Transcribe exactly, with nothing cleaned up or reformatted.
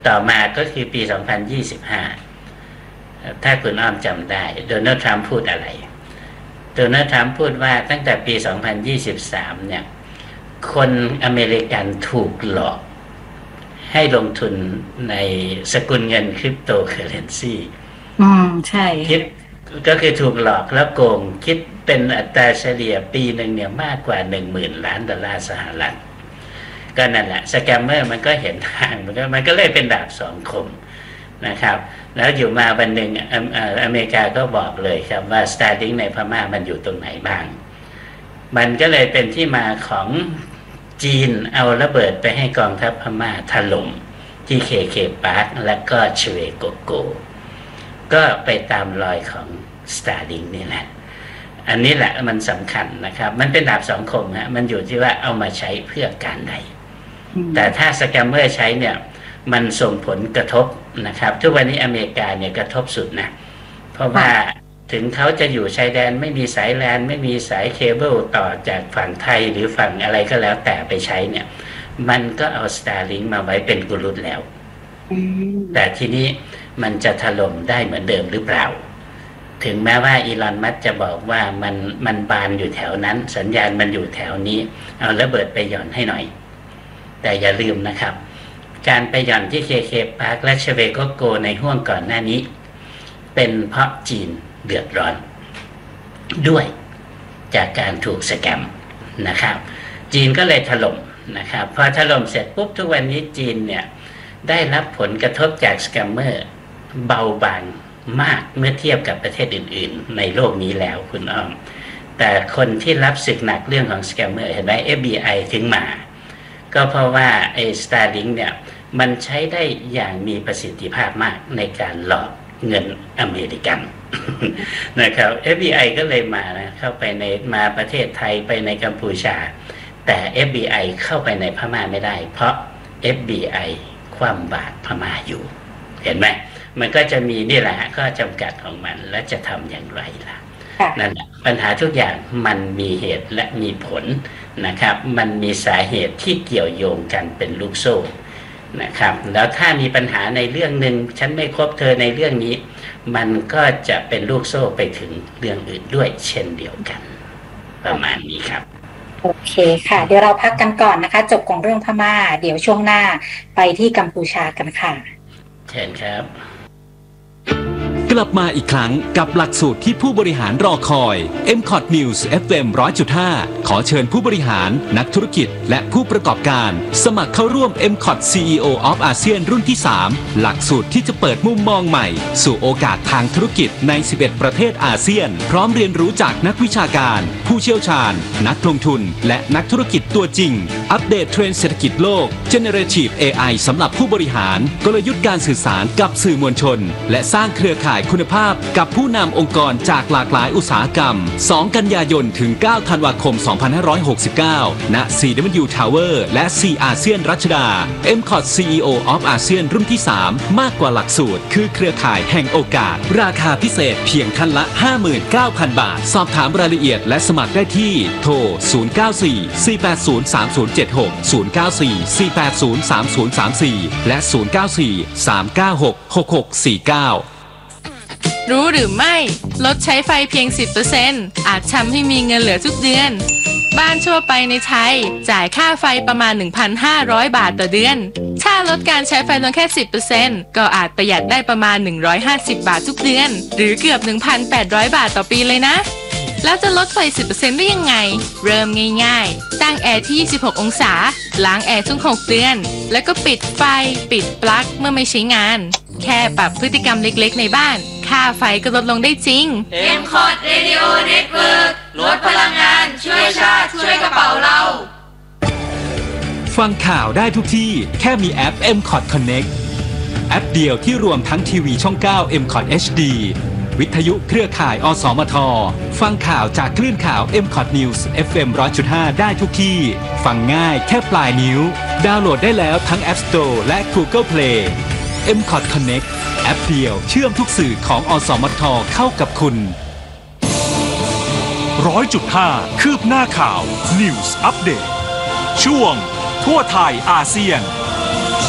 ต่อมาก็คือปีสองพันยี่สิบห้าถ้าคุณอ้อมจำได้โดนัลด์ทรัมป์พูดอะไรโดนัลด์ทรัมป์พูดว่าตั้งแต่ปีสองพันยี่สิบสามเนี่ยคนอเมริกันถูกหลอกให้ลงทุนในสกุลเงินคริปโตเคอเรนซีอืมใช่คิดก็คือถูกหลอกแล้วโกงคิดเป็นอัตราเฉลี่ยปีหนึ่งเนี่ยมากกว่าหนึ่งหมื่นล้านดอลลาร์สหรัฐก็นั่นแหละสแกมเมอร์มันก็เห็นทางมันก็มันก็เลยเป็นดาบสองคมนะครับแล้วอยู่มาวันหนึ่งอเมริกาก็บอกเลยครับว่า Starlink ในพม่ามันอยู่ตรงไหนบ้างมันก็เลยเป็นที่มาของจีนเอาระเบิดไปให้กองทัพพม่าถล่มที่เคเคปาร์คและก็ชเวโกโกก็ไปตามรอยของ Starlink นี่แหละอันนี้แหละมันสำคัญนะครับมันเป็นดาบสองคมฮะมันอยู่ที่ว่าเอามาใช้เพื่อการใดแต่ถ้าสแกมเมอร์ใช้เนี่ยมันส่งผลกระทบนะครับทุกวันนี้อเมริกาเนี่ยกระทบสุดนะเพราะว่าถึงเขาจะอยู่ชายแดนไม่มีสายแลนไม่มีสายเคเบิลต่อจากฝั่งไทยหรือฝั่งอะไรก็แล้วแต่ไปใช้เนี่ยมันก็เอา Starlink มาไว้เป็นกุลุตแล้วแต่ทีนี้มันจะถล่มได้เหมือนเดิมหรือเปล่าถึงแม้ว่าอีลอนมัสก์จะบอกว่ามันมันบานอยู่แถวนั้นสัญญาณมันอยู่แถวนี้เอาระเบิดไปหย่อนให้หน่อยแต่อย่าลืมนะครับการไปหย่อนที่เคเคปาร์คและชเวโกโกในห้วงก่อนหน้านี้เป็นเพราะจีนเดือดร้อนด้วยจากการถูกสแกมนะครับจีนก็เลยถล่มนะครับพอถล่มเสร็จปุ๊บทุกวันนี้จีนเนี่ยได้รับผลกระทบจากสแกมเมอร์เบาบางมากเมื่อเทียบกับประเทศอื่นๆในโลกนี้แล้วคุณอ้อมแต่คนที่รับศึกหนักเรื่องของสแกมเมอร์เห็นไหม เอฟ บี ไอ ถึงมาก็เพราะว่าไอ้ Starlink เนี่ยมันใช้ได้อย่างมีประสิทธิภาพมากในการหลอกเงินอเมริกัน นะครับ เอฟ บี ไอ ก็เลยมานะเข้าไปในมาประเทศไทยไปในกัมพูชาแต่ เอฟ บี ไอ เข้าไปในพม่าไม่ได้เพราะ เอฟ บี ไอ คว่ำบาตรพม่าอยู่เห็นไหมมันก็จะมีนี่แหละข้อจำกัดของมันและจะทำอย่างไรล่ะนั่นแหละปัญหาทุกอย่างมันมีเหตุและมีผลนะครับมันมีสาเหตุที่เกี่ยวโยงกันเป็นลูกโซ่นะครับแล้วถ้ามีปัญหาในเรื่องหนึ่งฉันไม่ครบเธอในเรื่องนี้มันก็จะเป็นลูกโซ่ไปถึงเรื่องอื่นด้วยเช่นเดียวกันประมาณนี้ครับโอเคค่ะเดี๋ยวเราพักกันก่อนนะคะจบของเรื่องพม่าเดี๋ยวช่วงหน้าไปที่กัมพูชากันค่ะเชิญครับกลับมาอีกครั้งกับหลักสูตรที่ผู้บริหารรอคอย เอ็ม คอท News เอฟ เอ็ม หนึ่งร้อยจุดห้า ขอเชิญผู้บริหารนักธุรกิจและผู้ประกอบการสมัครเข้าร่วม เอ็ม คอท ซี อี โอ of อาเซียนรุ่นที่สามหลักสูตรที่จะเปิดมุมมองใหม่สู่โอกาสทางธุรกิจในสิบเอ็ดประเทศอาเซียนพร้อมเรียนรู้จากนักวิชาการผู้เชี่ยวชาญนักลงทุนและนักธุรกิจตัวจริงอัปเดตเทรนด์เศรษฐกิจโลก Generative เอ ไอ สำหรับผู้บริหารกลยุทธ์การสื่อสารกับสื่อมวลชนและสร้างเครือข่ายคุณภาพกับผู้นำองค์กรจากหลากหลายอุตสาหกรรมสองกันยายนถึงเก้าธันวาคมสองพันห้าร้อยหกสิบเก้าณ ซี ดับเบิลยู Tower และ C อาเซียนรัชดา เอ็ม คอท ซี อี โอ of อาเซียนรุ่นที่สามมากกว่าหลักสูตรคือเครือข่ายแห่งโอกาสราคาพิเศษเพียงท่านละ ห้าหมื่นเก้าพัน บาทสอบถามรายละเอียดและสมัครได้ที่โทรศูนย์ เก้า สี่ สี่ แปด ศูนย์ สาม ศูนย์ เจ็ด หก ศูนย์ เก้า สี่ สี่ แปด ศูนย์ สาม ศูนย์ สาม สี่และศูนย์ เก้า สี่ สาม เก้า หก หก หก สี่ เก้ารู้หรือไม่ลดใช้ไฟเพียง สิบเปอร์เซ็นต์ อาจทำให้มีเงินเหลือทุกเดือนบ้านทั่วไปในไทยจ่ายค่าไฟประมาณ หนึ่งพันห้าร้อย บาทต่อเดือนถ้าลดการใช้ไฟลงแค่ สิบเปอร์เซ็นต์ ก็อาจประหยัดได้ประมาณ หนึ่งร้อยห้าสิบ บาททุกเดือนหรือเกือบ หนึ่งพันแปดร้อย บาทต่อปีเลยนะแล้วจะลดไฟ สิบเปอร์เซ็นต์ ได้ยังไงเริ่มง่ายๆตั้งแอร์ที่ยี่สิบหกองศาล้างแอร์ทุกหกเดือนแล้วก็ปิดไฟปิดปลั๊กเมื่อไม่ใช้งานแค่ปรับพฤติกรรมเล็กๆในบ้านค่าไฟก็ลดลงได้จริงเอ็ม คอท Radio Network ลดพลังงานช่วยชาติช่วยกระเป๋าเราฟังข่าวได้ทุกที่แค่มีแอป เอ็ม คอท Connect แอปเดียวที่รวมทั้งทีวีช่อง เก้า เอ็ม คอท เอช ดี วิทยุเครือข่ายอสมทฟังข่าวจากคลื่นข่าว เอ็ม คอท News เอฟ เอ็ม หนึ่งร้อยจุดห้า ได้ทุกที่ฟังง่ายแค่ปลายนิ้วดาวน์โหลดได้แล้วทั้ง App Store และ Google Play เอ็ม คอท Connect แอปเดียวเชื่อมทุกสื่อของอสมทเข้ากับคุณหนึ่งร้อยจุดห้า คืบหน้าข่าว News Update ช่วงทั่วไทยอาเซียน